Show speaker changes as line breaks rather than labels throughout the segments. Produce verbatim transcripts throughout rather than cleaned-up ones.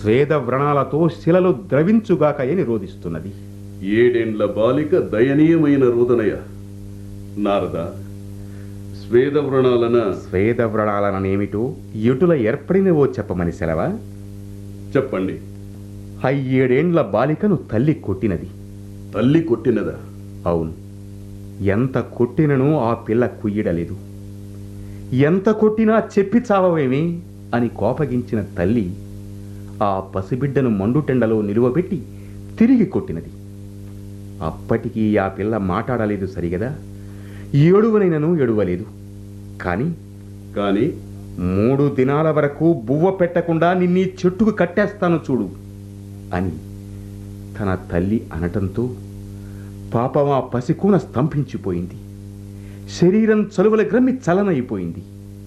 స్వేద వ్రణాలతో శిలలు ద్రవించుగాకయని రోధిస్తున్నది.
ఏడేండ్ల బాలిక దయనీయమైన రోదనయ. నారద, స్వేద వ్రణాలన
స్వేద వ్రణాలనేమిటో ఎటుల ఏర్పడినవో చెప్పమని సెలవా?
చెప్పండి.
అయ్యేడేండ్ల బాలికను తల్లి కొట్టినది.
తల్లి కొట్టినదా?
అవును. ఎంత కొట్టినను ఆ పిల్ల కుయ్యడలేదు. ఎంత కొట్టినా చెప్పి చావవేమి అని కోపగించిన తల్లి ఆ పసిబిడ్డను మండుటెండలో నిలువబెట్టి తిరిగి కొట్టినది. అప్పటికీ ఆ పిల్ల మాట్లాడలేదు సరిగదా. ఏడువనైనను ఎడువలేదు. కాని
కాని
మూడు దినాల వరకు బువ్వ పెట్టకుండా నిన్నీ చెట్టుకు కట్టేస్తాను చూడు అని తన తల్లి అనటంతో పాపం ఆ పసికూన స్తంభించిపోయింది. శరీరం చలువల గ్రమ్మి చలనైపోయింది.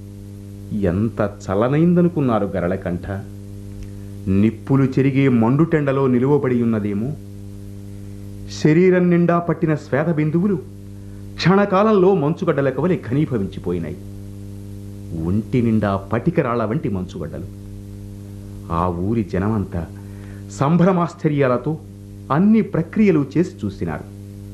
ఎంత చలనైందనుకున్నారు గరళకంఠ? నిప్పులు చెరిగే మండుటెండలో నిలువబడి ఉన్నదేమో. శరీరం నిండా పట్టిన శ్వేత బిందువులు క్షణకాలంలో మంచుగడ్డల కవలి ఘనీభవించిపోయినాయి. ఒంటి నిండా పటికరాళ్ల వంటి మంచుగడ్డలు. ఆ ఊరి జనమంతా సంభ్రమాశ్చర్యాలతో అన్ని ప్రక్రియలు చేసి చూసినారు.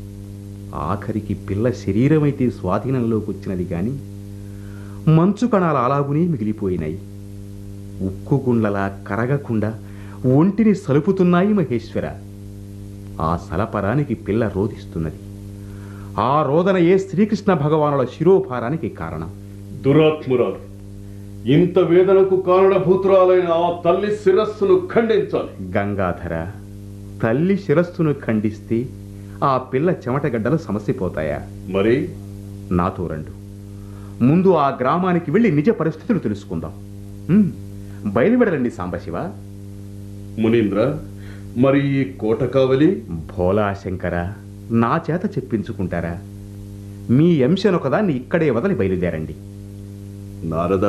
ఆఖరికి పిల్ల శరీరమైతే స్వాధీనంలోకి వచ్చినది గాని మంచు కణాల అలాగునే మిగిలిపోయినాయి. ఉక్కు గుండ్లలా కరగకుండా ఒంటిని సలుపుతున్నాయి మహేశ్వర. ఆ సలపరానికి పిల్ల రోధిస్తున్నది. ఆ రోదన ఏ శ్రీకృష్ణ భగవానుల శిరోభారానికి కారణం.
దురాత్మురాలు, ఇంత వేదనకు కారణభూతురాలైన ఆ తల్లి శిరస్సును ఖండించాలి.
గంగాధర, తల్లి శిరస్సును ఖండిస్తే ఆ పిల్ల చెమటగడ్డలు సమసిపోతాయా?
మరి
నాతో రండు. ముందు ఆ గ్రామానికి వెళ్ళి నిజ పరిస్థితులు తెలుసుకుందాం. ఉమ్, బయలువెడలండి సాంబశివ.
మునీంద్ర, మరి ఈ కోట కావలి?
భోలా శంకర, నా చేత చెప్పించుకుంటారా? మీ అంశనొకదాన్ని ఇక్కడే వదిలి బయలుదేరండి.
నారద,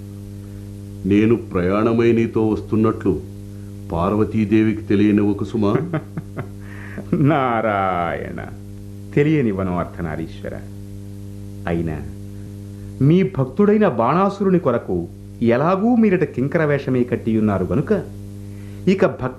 నేను ప్రయాణమై నీతో వస్తున్నట్లు పార్వతీదేవికి తెలియనివ్వ కుసుమా.
నారాయణ, తెలియనివ్వను అర్థనారీశ్వర. అయినా మీ భక్తుడైన బాణాసురుని కొరకు ఎలాగూ మీరట కింకర వేషమే కట్టియున్నారు గనుక ఇక భక్తి